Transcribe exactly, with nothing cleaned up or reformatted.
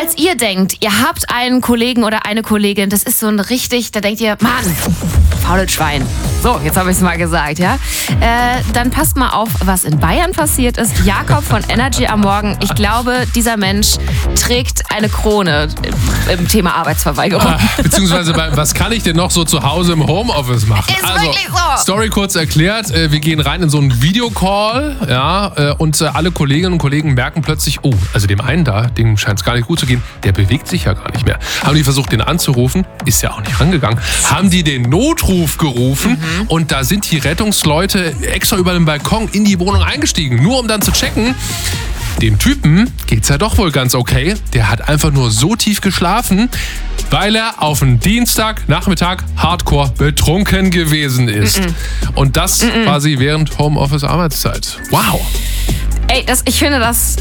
falls ihr denkt, ihr habt einen Kollegen oder eine Kollegin, das ist so ein richtig, da denkt ihr, Mann, faules Schwein. So, jetzt habe ich es mal gesagt, ja. Äh, dann passt mal auf, was in Bayern passiert ist. Jakob von Energy am Morgen. Ich glaube, dieser Mensch trägt eine Krone im Thema Arbeitsverweigerung. Ah, beziehungsweise, was kann ich denn noch so zu Hause im Homeoffice machen? Ist also, wirklich so. Story kurz erklärt. Wir gehen rein in so einen Videocall, ja, und alle Kolleginnen und Kollegen merken plötzlich, oh, also dem einen da, dem scheint es gar nicht gut zu gehen, der bewegt sich ja gar nicht mehr. Haben die versucht, den anzurufen, ist ja auch nicht rangegangen. Haben die den Notruf gerufen, mhm. Und da sind die Rettungsleute extra über den Balkon in die Wohnung eingestiegen, nur um dann zu checken, dem Typen geht's ja doch wohl ganz okay. Der hat einfach nur so tief geschlafen, weil er auf einen Dienstagnachmittag hardcore betrunken gewesen ist. Mm-mm. Und das Mm-mm. quasi während Homeoffice-Arbeitszeit. Wow. Ey, das, ich finde das